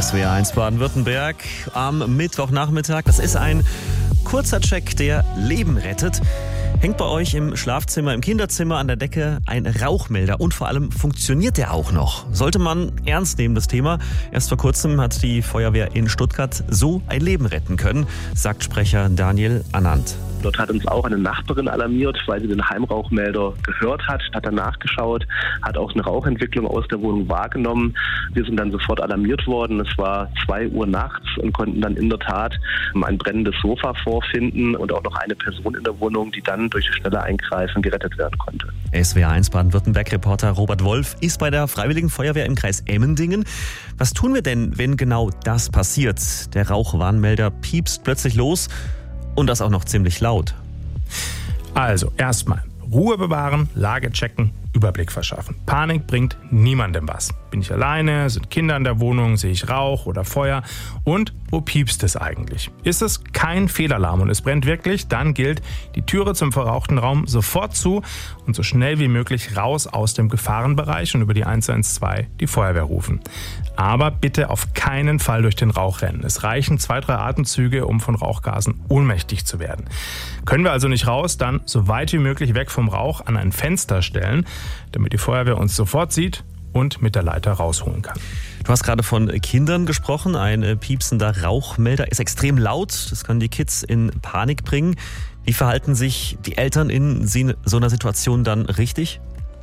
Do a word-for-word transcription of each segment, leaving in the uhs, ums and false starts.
S W R eins Baden-Württemberg am Mittwochnachmittag. Das ist ein kurzer Check, der Leben rettet. Hängt bei euch im Schlafzimmer, im Kinderzimmer an der Decke ein Rauchmelder und vor allem funktioniert der auch noch? Sollte man ernst nehmen, das Thema. Erst vor kurzem hat die Feuerwehr in Stuttgart so ein Leben retten können, sagt Sprecher Daniel Anand. Dort hat uns auch eine Nachbarin alarmiert, weil sie den Heimrauchmelder gehört hat, hat dann nachgeschaut, hat auch eine Rauchentwicklung aus der Wohnung wahrgenommen. Wir sind dann sofort alarmiert worden. Es war zwei Uhr nachts und konnten dann in der Tat ein brennendes Sofa vorfinden und auch noch eine Person in der Wohnung, die dann durch schnelle Eingreifen gerettet werden konnte. S W R eins Baden-Württemberg-Reporter Robert Wolf ist bei der Freiwilligen Feuerwehr im Kreis Emmendingen. Was tun wir denn, wenn genau das passiert? Der Rauchwarnmelder piepst plötzlich los. Und das auch noch ziemlich laut. Also erstmal Ruhe bewahren, Lage checken, Überblick verschaffen. Panik bringt niemandem was. Bin ich alleine? Sind Kinder in der Wohnung? Sehe ich Rauch oder Feuer? Und wo piepst es eigentlich? Ist es kein Fehlalarm und es brennt wirklich? Dann gilt, die Türe zum verrauchten Raum sofort zu und so schnell wie möglich raus aus dem Gefahrenbereich und über die eins eins zwei die Feuerwehr rufen. Aber bitte auf keinen Fall durch den Rauch rennen. Es reichen zwei, drei Atemzüge, um von Rauchgasen ohnmächtig zu werden. Können wir also nicht raus, dann so weit wie möglich weg vom Rauch an ein Fenster stellen, damit die Feuerwehr uns sofort sieht und mit der Leiter rausholen kann. Du hast gerade von Kindern gesprochen. Ein piepsender Rauchmelder ist extrem laut. Das kann die Kids in Panik bringen. Wie verhalten sich die Eltern in so einer Situation dann richtig?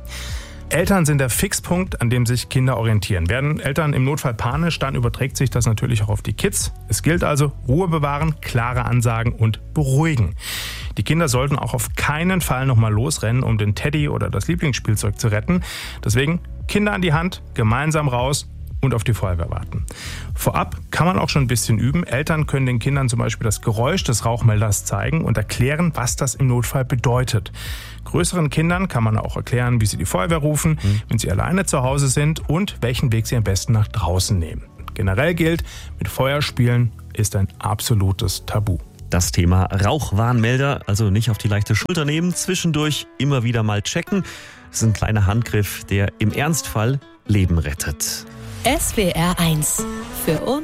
Eltern sind der Fixpunkt, an dem sich Kinder orientieren. Werden Eltern im Notfall panisch, dann überträgt sich das natürlich auch auf die Kids. Es gilt also, Ruhe bewahren, klare Ansagen und beruhigen. Die Kinder sollten auch auf keinen Fall nochmal losrennen, um den Teddy oder das Lieblingsspielzeug zu retten. Deswegen Kinder an die Hand, gemeinsam raus und auf die Feuerwehr warten. Vorab kann man auch schon ein bisschen üben. Eltern können den Kindern zum Beispiel das Geräusch des Rauchmelders zeigen und erklären, was das im Notfall bedeutet. Größeren Kindern kann man auch erklären, wie sie die Feuerwehr rufen, mhm. wenn sie alleine zu Hause sind und welchen Weg sie am besten nach draußen nehmen. Generell gilt, mit Feuer spielen ist ein absolutes Tabu. Das Thema Rauchwarnmelder, also nicht auf die leichte Schulter nehmen, zwischendurch immer wieder mal checken. Das ist ein kleiner Handgriff, der im Ernstfall Leben rettet. S W R eins für uns.